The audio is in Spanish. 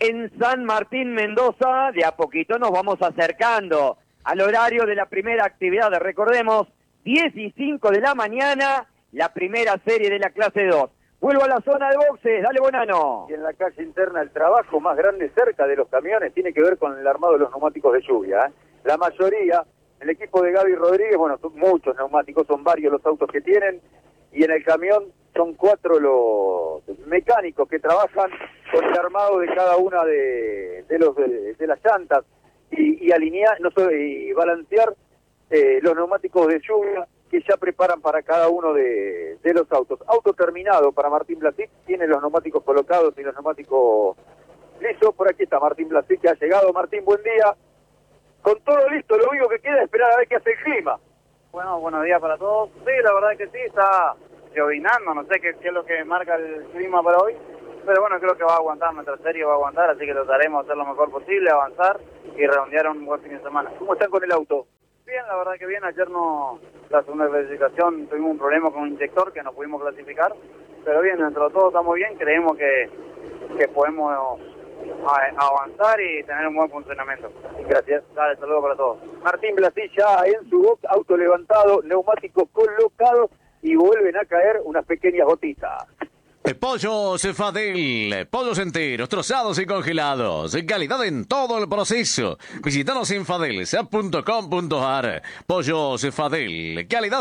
en San Martín, Mendoza. De a poquito nos vamos acercando al horario de la primera actividad. Recordemos, 10 y 5 de la mañana, la primera serie de la clase 2. Vuelvo a la zona de boxes, dale Bonano. Y en la calle interna el trabajo más grande cerca de los camiones tiene que ver con el armado de los neumáticos de lluvia, ¿eh? La mayoría, el equipo de Gaby Rodríguez, bueno, son muchos neumáticos, son varios los autos que tienen, y en el camión son 4 los mecánicos que trabajan con el armado de cada una de las llantas y alinear, y balancear los neumáticos de lluvia que ya preparan para cada uno de los autos. Auto terminado para Martín Blasic, tiene los neumáticos colocados y los neumáticos lisos. Por aquí está Martín Blasic, que ha llegado. Martín, buen día. Con todo listo, lo único que queda es esperar a ver qué hace el clima. Bueno, buenos días para todos. Sí, la verdad que sí, está llovinando, no sé qué es lo que marca el clima para hoy, pero bueno, creo que va a aguantar, nuestra serie va a aguantar, así que trataremos de hacer lo mejor posible, avanzar y redondear un buen fin de semana. ¿Cómo están con el auto? Bien, la verdad que bien. Ayer la segunda clasificación tuvimos un problema con un inyector que no pudimos clasificar, pero bien, dentro de todo estamos bien, creemos que podemos avanzar y tener un buen funcionamiento. Gracias. Dale, saludos para todos. Martín Blasic ya en su box, auto levantado, neumáticos colocados y vuelven a caer unas pequeñas gotitas. Pollos Cefadel, pollos enteros, trozados y congelados, calidad en todo el proceso. Visítanos en fadelsa.com.ar. Pollos Cefadel, calidad